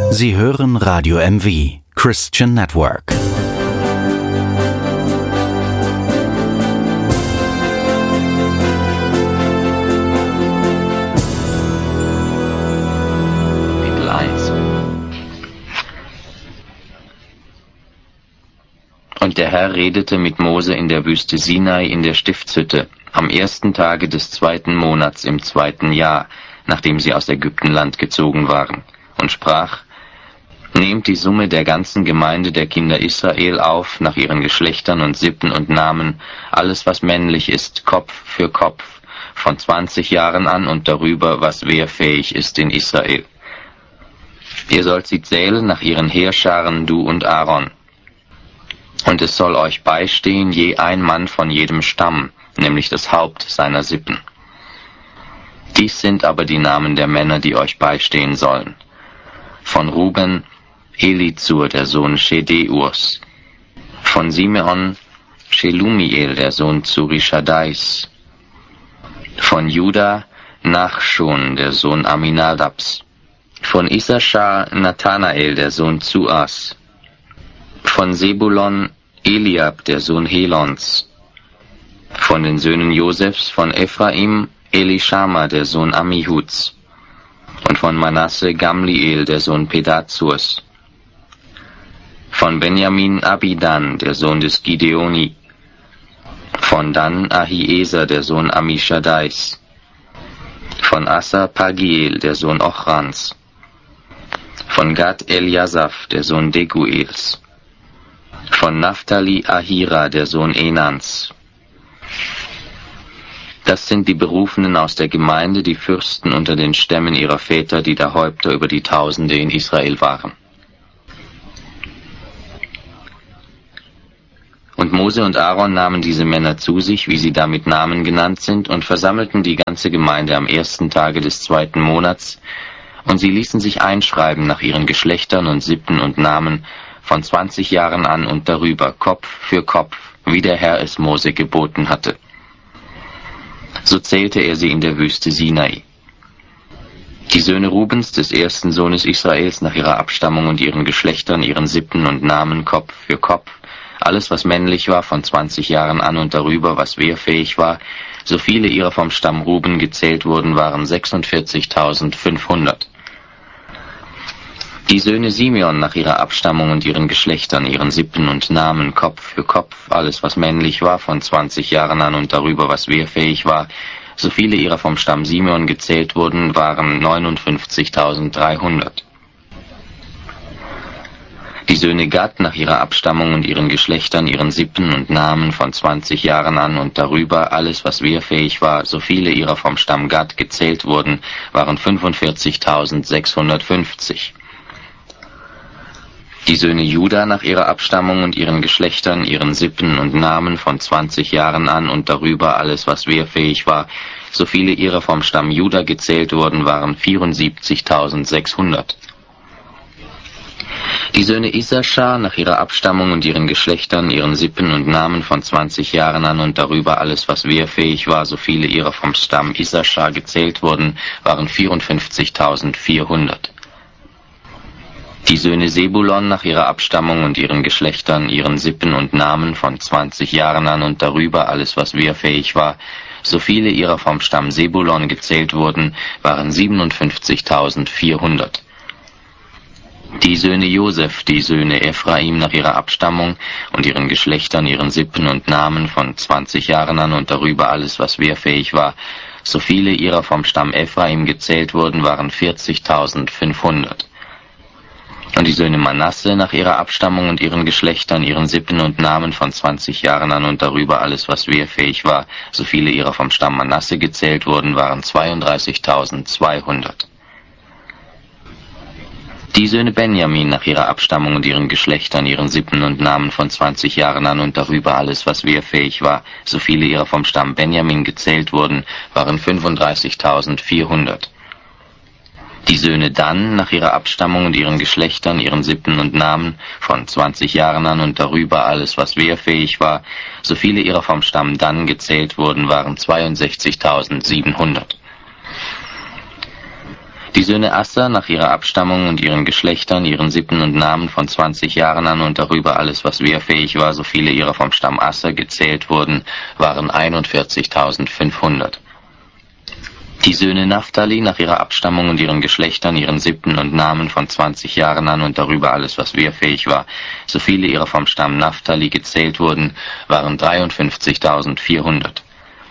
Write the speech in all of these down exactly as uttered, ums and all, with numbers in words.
Sie hören Radio M V, Christian Network. Kapitel eins. Und der Herr redete mit Mose in der Wüste Sinai in der Stiftshütte, am ersten Tage des zweiten Monats im zweiten Jahr, nachdem sie aus Ägyptenland gezogen waren, und sprach: Nehmt die Summe der ganzen Gemeinde der Kinder Israel auf, nach ihren Geschlechtern und Sippen und Namen, alles was männlich ist, Kopf für Kopf, von zwanzig Jahren an und darüber, was wehrfähig ist in Israel. Ihr sollt sie zählen nach ihren Heerscharen, du und Aaron. Und es soll euch beistehen je ein Mann von jedem Stamm, nämlich das Haupt seiner Sippen. Dies sind aber die Namen der Männer, die euch beistehen sollen. Von Ruben, Elizur, der Sohn Schedeurs. Von Simeon, Shelumiel, der Sohn Zurishadais. Von Juda, Nachschon, der Sohn Aminadabs. Von Issachar, Nathanael, der Sohn Zuas. Von Sebulon, Eliab, der Sohn Helons. Von den Söhnen Josefs, von Ephraim, Elishama, der Sohn Ammihuds. Und von Manasse, Gamliel, der Sohn Pedazurs. Von Benjamin, Abidan, der Sohn des Gideoni. Von Dan, Ahieser, der Sohn Ammischaddais. Von Assa, Pagiel, der Sohn Ochrans. Von Gad, Eliasaph, der Sohn Deguels. Von Naphtali, Ahira, der Sohn Enans. Das sind die Berufenen aus der Gemeinde, die Fürsten unter den Stämmen ihrer Väter, die da Häupter über die Tausende in Israel waren. Und Mose und Aaron nahmen diese Männer zu sich, wie sie da mit Namen genannt sind, und versammelten die ganze Gemeinde am ersten Tage des zweiten Monats, und sie ließen sich einschreiben nach ihren Geschlechtern und Sippen und Namen, von zwanzig Jahren an und darüber, Kopf für Kopf, wie der Herr es Mose geboten hatte. So zählte er sie in der Wüste Sinai. Die Söhne Rubens, des ersten Sohnes Israels, nach ihrer Abstammung und ihren Geschlechtern, ihren Sippen und Namen, Kopf für Kopf, alles was männlich war, von zwanzig Jahren an und darüber, was wehrfähig war, so viele ihrer vom Stamm Ruben gezählt wurden, waren sechsundvierzigtausendfünfhundert. Die Söhne Simeon nach ihrer Abstammung und ihren Geschlechtern, ihren Sippen und Namen, Kopf für Kopf, alles was männlich war, von zwanzig Jahren an und darüber, was wehrfähig war, so viele ihrer vom Stamm Simeon gezählt wurden, waren neunundfünfzigtausenddreihundert. Die Söhne Gad nach ihrer Abstammung und ihren Geschlechtern, ihren Sippen und Namen, von zwanzig Jahren an und darüber, alles was wehrfähig war, so viele ihrer vom Stamm Gad gezählt wurden, waren fünfundvierzigtausendsechshundertfünfzig. Die Söhne Juda nach ihrer Abstammung und ihren Geschlechtern, ihren Sippen und Namen, von zwanzig Jahren an und darüber, alles was wehrfähig war, so viele ihrer vom Stamm Juda gezählt wurden, waren vierundsiebzigtausendsechshundert. Die Söhne Issachar nach ihrer Abstammung und ihren Geschlechtern, ihren Sippen und Namen, von zwanzig Jahren an und darüber, alles was wehrfähig war, so viele ihrer vom Stamm Issachar gezählt wurden, waren vierundfünfzigtausendvierhundert. Die Söhne Sebulon nach ihrer Abstammung und ihren Geschlechtern, ihren Sippen und Namen, von zwanzig Jahren an und darüber, alles was wehrfähig war, so viele ihrer vom Stamm Sebulon gezählt wurden, waren siebenundfünfzigtausendvierhundert. Die Söhne Josef, die Söhne Ephraim nach ihrer Abstammung und ihren Geschlechtern, ihren Sippen und Namen, von zwanzig Jahren an und darüber, alles was wehrfähig war, so viele ihrer vom Stamm Ephraim gezählt wurden, waren vierzigtausendfünfhundert. Und die Söhne Manasse nach ihrer Abstammung und ihren Geschlechtern, ihren Sippen und Namen, von zwanzig Jahren an und darüber, alles was wehrfähig war, so viele ihrer vom Stamm Manasse gezählt wurden, waren zweiunddreißigtausendzweihundert. Die Söhne Benjamin nach ihrer Abstammung und ihren Geschlechtern, ihren Sippen und Namen, von zwanzig Jahren an und darüber, alles was wehrfähig war, so viele ihrer vom Stamm Benjamin gezählt wurden, waren fünfunddreißigtausendvierhundert. Die Söhne Dan nach ihrer Abstammung und ihren Geschlechtern, ihren Sippen und Namen, von zwanzig Jahren an und darüber, alles was wehrfähig war, so viele ihrer vom Stamm Dan gezählt wurden, waren zweiundsechzigtausendsiebenhundert. Die Söhne Asser nach ihrer Abstammung und ihren Geschlechtern, ihren Sippen und Namen von zwanzig Jahren an und darüber alles, was wehrfähig war, so viele ihrer vom Stamm Asser gezählt wurden, waren einundvierzigtausendfünfhundert. Die Söhne Naphtali nach ihrer Abstammung und ihren Geschlechtern, ihren Sippen und Namen von zwanzig Jahren an und darüber alles, was wehrfähig war, so viele ihrer vom Stamm Naphtali gezählt wurden, waren dreiundfünfzigtausendvierhundert.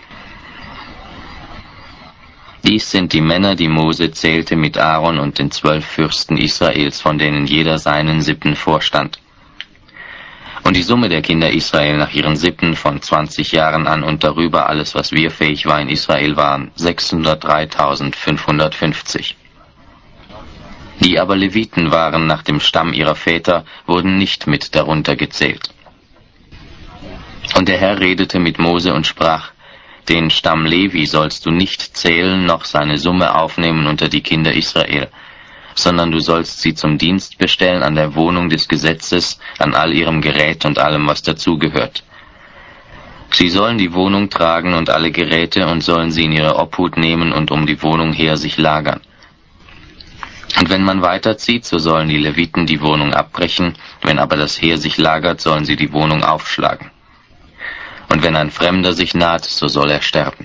Dies sind die Männer, die Mose zählte mit Aaron und den zwölf Fürsten Israels, von denen jeder seinen Sippen vorstand. Und die Summe der Kinder Israel nach ihren Sippen von zwanzig Jahren an und darüber alles, was wehrfähig war in Israel, waren sechshundertdreitausendfünfhundertfünfzig. Die aber Leviten waren nach dem Stamm ihrer Väter, wurden nicht mit darunter gezählt. Und der Herr redete mit Mose und sprach: Den Stamm Levi sollst du nicht zählen, noch seine Summe aufnehmen unter die Kinder Israel, sondern du sollst sie zum Dienst bestellen an der Wohnung des Gesetzes, an all ihrem Gerät und allem, was dazugehört. Sie sollen die Wohnung tragen und alle Geräte und sollen sie in ihre Obhut nehmen und um die Wohnung her sich lagern. Und wenn man weiterzieht, so sollen die Leviten die Wohnung abbrechen, wenn aber das Heer sich lagert, sollen sie die Wohnung aufschlagen. Und wenn ein Fremder sich naht, so soll er sterben.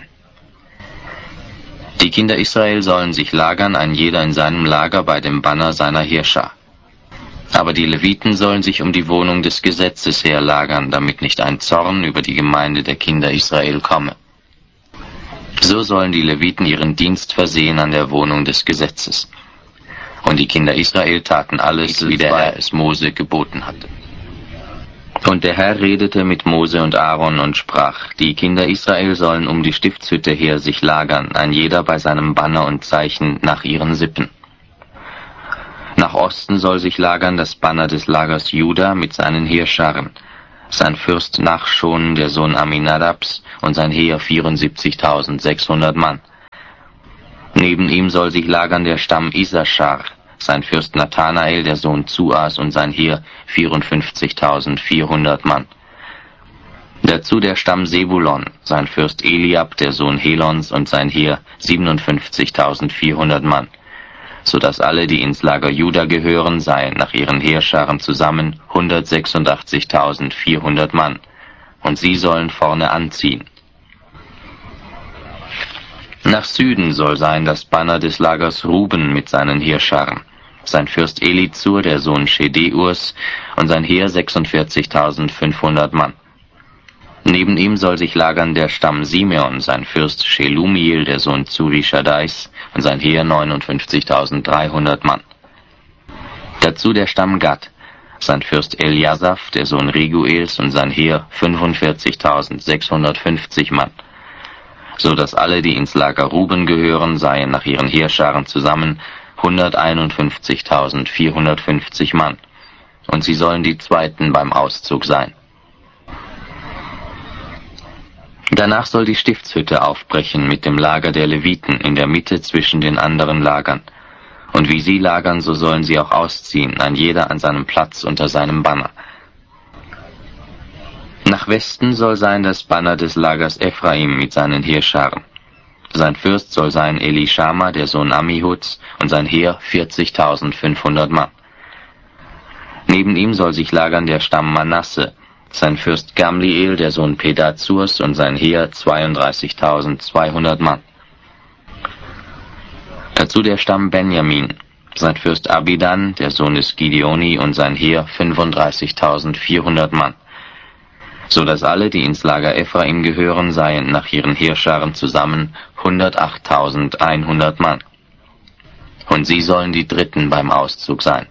Die Kinder Israel sollen sich lagern, ein jeder in seinem Lager bei dem Banner seiner Heerschar. Aber die Leviten sollen sich um die Wohnung des Gesetzes her lagern, damit nicht ein Zorn über die Gemeinde der Kinder Israel komme. So sollen die Leviten ihren Dienst versehen an der Wohnung des Gesetzes. Und die Kinder Israel taten alles, wie der Herr es Mose geboten hatte. Und der Herr redete mit Mose und Aaron und sprach: Die Kinder Israel sollen um die Stiftshütte her sich lagern, ein jeder bei seinem Banner und Zeichen nach ihren Sippen. Nach Osten soll sich lagern das Banner des Lagers Juda mit seinen Heerscharen, sein Fürst Nachschon, der Sohn Aminadabs, und sein Heer vierundsiebzigtausendsechshundert Mann. Neben ihm soll sich lagern der Stamm Isaschar, sein Fürst Nathanael, der Sohn Zuas, und sein Heer vierundfünfzigtausendvierhundert Mann. Dazu der Stamm Sebulon, sein Fürst Eliab, der Sohn Helons, und sein Heer siebenundfünfzigtausendvierhundert Mann, so dass alle, die ins Lager Juda gehören, seien nach ihren Heerscharen zusammen hundertsechsundachtzigtausendvierhundert Mann, und sie sollen vorne anziehen. Nach Süden soll sein das Banner des Lagers Ruben mit seinen Heerscharen, sein Fürst Elizur, der Sohn Schedeurs, und sein Heer sechsundvierzigtausendfünfhundert Mann. Neben ihm soll sich lagern der Stamm Simeon, sein Fürst Shelumiel, der Sohn Zurishadais, und sein Heer neunundfünfzigtausenddreihundert Mann. Dazu der Stamm Gad, sein Fürst Eliasaph, der Sohn Reguels, und sein Heer fünfundvierzigtausendsechshundertfünfzig Mann, so dass alle, die ins Lager Ruben gehören, seien nach ihren Heerscharen zusammen hunderteinundfünfzigtausendvierhundertfünfzig Mann, und sie sollen die Zweiten beim Auszug sein. Danach soll die Stiftshütte aufbrechen mit dem Lager der Leviten in der Mitte zwischen den anderen Lagern, und wie sie lagern, so sollen sie auch ausziehen, ein jeder an seinem Platz unter seinem Banner. Nach Westen soll sein das Banner des Lagers Ephraim mit seinen Heerscharen. Sein Fürst soll sein Elishama, der Sohn Ammihuds, und sein Heer vierzigtausendfünfhundert Mann. Neben ihm soll sich lagern der Stamm Manasse, sein Fürst Gamliel, der Sohn Pedazurs, und sein Heer zweiunddreißigtausendzweihundert Mann. Dazu der Stamm Benjamin, sein Fürst Abidan, der Sohn des Gideoni, und sein Heer fünfunddreißigtausendvierhundert Mann, so dass alle, die ins Lager Ephraim gehören, seien nach ihren Heerscharen zusammen hundertachttausendeinhundert Mann. Und sie sollen die Dritten beim Auszug sein.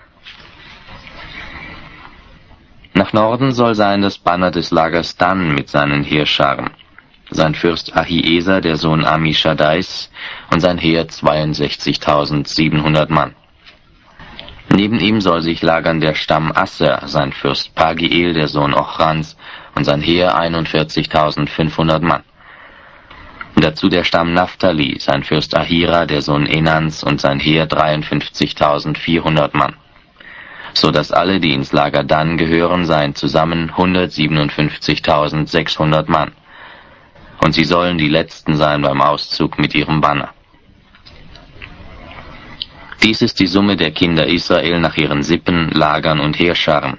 Nach Norden soll sein das Banner des Lagers Dan mit seinen Heerscharen, sein Fürst Ahieser, der Sohn Ammischaddais, und sein Heer zweiundsechzigtausendsiebenhundert Mann. Neben ihm soll sich lagern der Stamm Asser, sein Fürst Pagiel, der Sohn Ochrans, und sein Heer einundvierzigtausendfünfhundert Mann. Dazu der Stamm Naphtali, sein Fürst Ahira, der Sohn Enans, und sein Heer dreiundfünfzigtausendvierhundert Mann, so dass alle, die ins Lager Dan gehören, seien zusammen hundertsiebenundfünfzigtausendsechshundert Mann, und sie sollen die Letzten sein beim Auszug mit ihrem Banner. Dies ist die Summe der Kinder Israel nach ihren Sippen, Lagern und Heerscharen,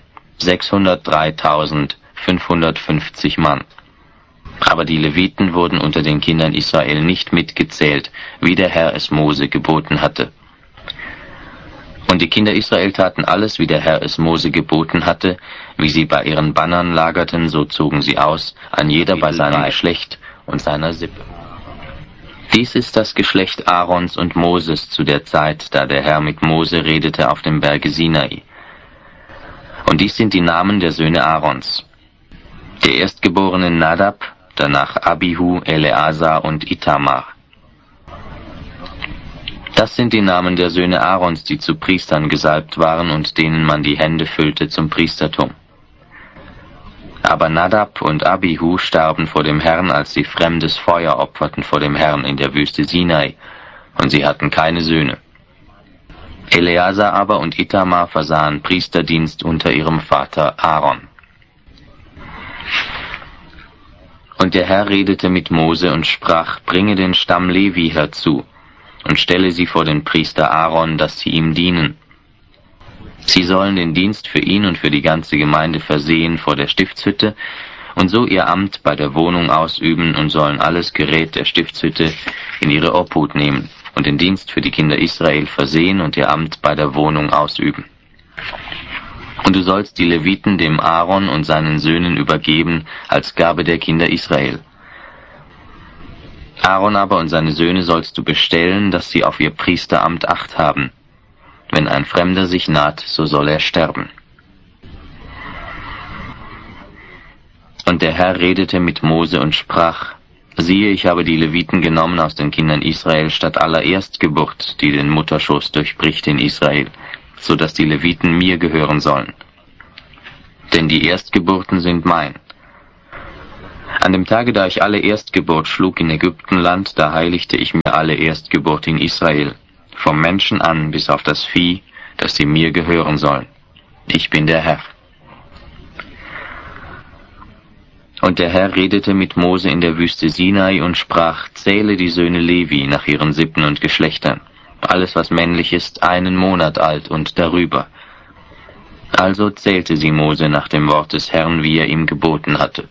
sechshundertdreitausendfünfhundertfünfzig Mann. Aber die Leviten wurden unter den Kindern Israel nicht mitgezählt, wie der Herr es Mose geboten hatte. Und die Kinder Israel taten alles, wie der Herr es Mose geboten hatte, wie sie bei ihren Bannern lagerten, so zogen sie aus, ein jeder bei seinem Geschlecht und seiner Sippe. Dies ist das Geschlecht Aarons und Moses zu der Zeit, da der Herr mit Mose redete auf dem Berge Sinai. Und dies sind die Namen der Söhne Aarons. Der erstgeborene Nadab, danach Abihu, Eleazar und Itamar. Das sind die Namen der Söhne Aarons, die zu Priestern gesalbt waren und denen man die Hände füllte zum Priestertum. Aber Nadab und Abihu starben vor dem Herrn, als sie fremdes Feuer opferten vor dem Herrn in der Wüste Sinai, und sie hatten keine Söhne. Eleazar aber und Itamar versahen Priesterdienst unter ihrem Vater Aaron. Und der Herr redete mit Mose und sprach, bringe den Stamm Levi herzu, und stelle sie vor den Priester Aaron, dass sie ihm dienen. Sie sollen den Dienst für ihn und für die ganze Gemeinde versehen vor der Stiftshütte und so ihr Amt bei der Wohnung ausüben und sollen alles Gerät der Stiftshütte in ihre Obhut nehmen und den Dienst für die Kinder Israel versehen und ihr Amt bei der Wohnung ausüben. Und du sollst die Leviten dem Aaron und seinen Söhnen übergeben als Gabe der Kinder Israel. Aaron aber und seine Söhne sollst du bestellen, dass sie auf ihr Priesteramt Acht haben. Wenn ein Fremder sich naht, so soll er sterben. Und der Herr redete mit Mose und sprach, siehe, ich habe die Leviten genommen aus den Kindern Israel statt aller Erstgeburt, die den Mutterschoß durchbricht in Israel, so dass die Leviten mir gehören sollen. Denn die Erstgeburten sind mein. An dem Tage, da ich alle Erstgeburt schlug in Ägyptenland, da heiligte ich mir alle Erstgeburt in Israel, vom Menschen an bis auf das Vieh, dass sie mir gehören sollen. Ich bin der Herr. Und der Herr redete mit Mose in der Wüste Sinai und sprach, zähle die Söhne Levi nach ihren Sippen und Geschlechtern, alles was männlich ist, einen Monat alt und darüber. Also zählte sie Mose nach dem Wort des Herrn, wie er ihm geboten hatte.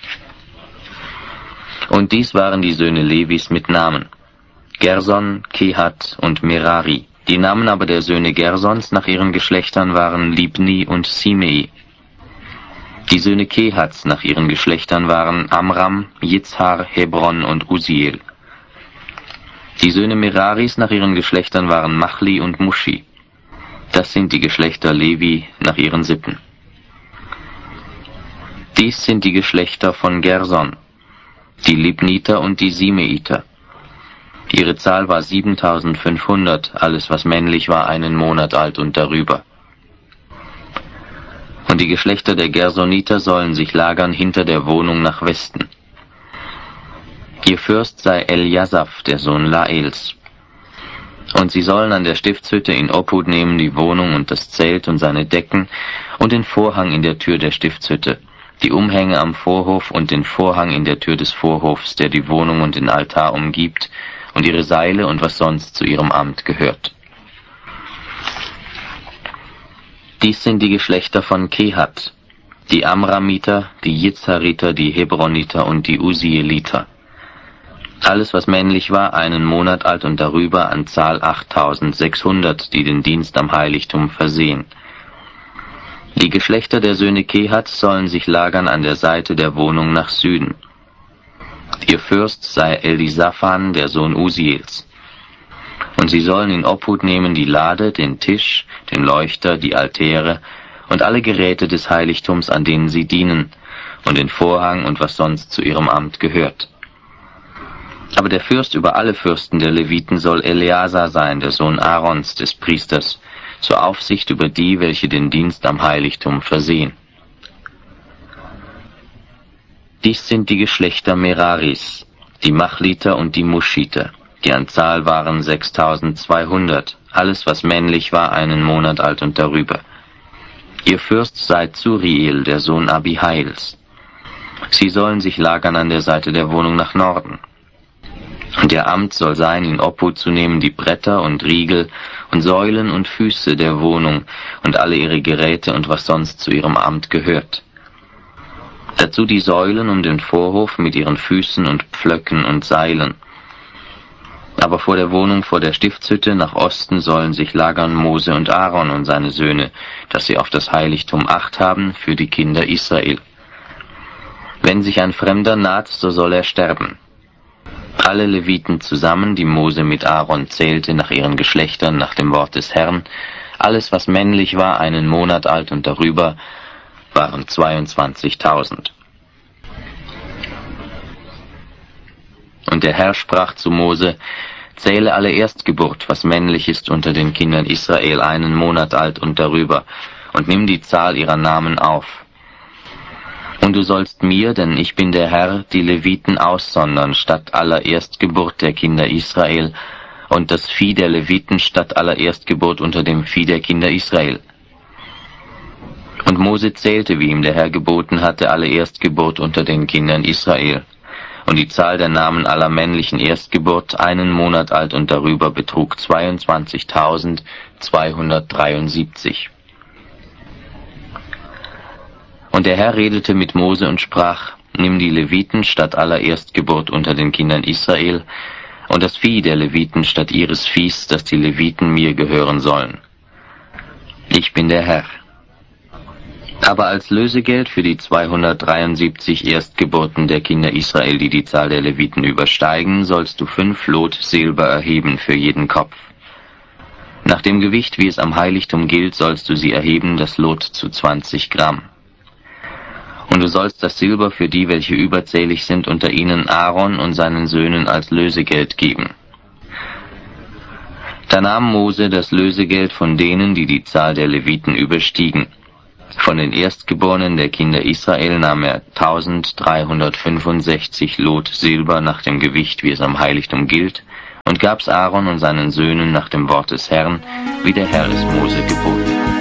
Und dies waren die Söhne Levis mit Namen: Gerson, Kehat und Merari. Die Namen aber der Söhne Gersons nach ihren Geschlechtern waren Libni und Simei. Die Söhne Kehats nach ihren Geschlechtern waren Amram, Yitzhar, Hebron und Uziel. Die Söhne Meraris nach ihren Geschlechtern waren Machli und Mushi. Das sind die Geschlechter Levi nach ihren Sippen. Dies sind die Geschlechter von Gerson, die Libniter und die Simeiter. Ihre Zahl war siebentausendfünfhundert, alles was männlich war, einen Monat alt und darüber. Und die Geschlechter der Gersoniter sollen sich lagern hinter der Wohnung nach Westen. Ihr Fürst sei Eljasaph, der Sohn Laels. Und sie sollen an der Stiftshütte in Obhut nehmen die Wohnung und das Zelt und seine Decken und den Vorhang in der Tür der Stiftshütte, die Umhänge am Vorhof und den Vorhang in der Tür des Vorhofs, der die Wohnung und den Altar umgibt, und ihre Seile und was sonst zu ihrem Amt gehört. Dies sind die Geschlechter von Kehat, die Amramiter, die Yitzhariter, die Hebroniter und die Uzieliter. Alles, was männlich war, einen Monat alt und darüber, an Zahl achttausendsechshundert, die den Dienst am Heiligtum versehen. Die Geschlechter der Söhne Kehat sollen sich lagern an der Seite der Wohnung nach Süden. Ihr Fürst sei Elisaphan, der Sohn Uziels. Und sie sollen in Obhut nehmen die Lade, den Tisch, den Leuchter, die Altäre und alle Geräte des Heiligtums, an denen sie dienen, und den Vorhang und was sonst zu ihrem Amt gehört. Aber der Fürst über alle Fürsten der Leviten soll Eleazar sein, der Sohn Aarons, des Priesters, zur Aufsicht über die, welche den Dienst am Heiligtum versehen. Dies sind die Geschlechter Meraris, die Machliter und die Muschiter, die an Zahl waren sechstausendzweihundert, alles was männlich war, einen Monat alt und darüber. Ihr Fürst sei Zuriel, der Sohn Abihails. Sie sollen sich lagern an der Seite der Wohnung nach Norden. Und ihr Amt soll sein, in Obhut zu nehmen die Bretter und Riegel und Säulen und Füße der Wohnung und alle ihre Geräte und was sonst zu ihrem Amt gehört. Dazu die Säulen um den Vorhof mit ihren Füßen und Pflöcken und Seilen. Aber vor der Wohnung vor der Stiftshütte nach Osten sollen sich lagern Mose und Aaron und seine Söhne, dass sie auf das Heiligtum Acht haben für die Kinder Israel. Wenn sich ein Fremder naht, so soll er sterben. Alle Leviten zusammen, die Mose mit Aaron zählte nach ihren Geschlechtern, nach dem Wort des Herrn, alles was männlich war, einen Monat alt und darüber, waren zweiundzwanzigtausend. Und der Herr sprach zu Mose: Zähle alle Erstgeburt, was männlich ist unter den Kindern Israel, einen Monat alt und darüber, und nimm die Zahl ihrer Namen auf. Und du sollst mir, denn ich bin der Herr, die Leviten aussondern statt aller Erstgeburt der Kinder Israel, und das Vieh der Leviten statt aller Erstgeburt unter dem Vieh der Kinder Israel. Und Mose zählte, wie ihm der Herr geboten hatte, alle Erstgeburt unter den Kindern Israel. Und die Zahl der Namen aller männlichen Erstgeburt, einen Monat alt und darüber, betrug zweiundzwanzigtausendzweihundertdreiundsiebzig. Und der Herr redete mit Mose und sprach: Nimm die Leviten statt aller Erstgeburt unter den Kindern Israel, und das Vieh der Leviten statt ihres Viehs, dass die Leviten mir gehören sollen. Ich bin der Herr. Aber als Lösegeld für die zweihundertdreiundsiebzig Erstgeburten der Kinder Israel, die die Zahl der Leviten übersteigen, sollst du fünf Lot Silber erheben für jeden Kopf. Nach dem Gewicht, wie es am Heiligtum gilt, sollst du sie erheben, das Lot zu zwanzig Gramm. Und du sollst das Silber für die, welche überzählig sind, unter ihnen Aaron und seinen Söhnen als Lösegeld geben. Da nahm Mose das Lösegeld von denen, die die Zahl der Leviten überstiegen. Von den Erstgeborenen der Kinder Israel nahm er tausenddreihundertfünfundsechzig Lot Silber nach dem Gewicht, wie es am Heiligtum gilt, und gab's Aaron und seinen Söhnen nach dem Wort des Herrn, wie der Herr es Mose geboten.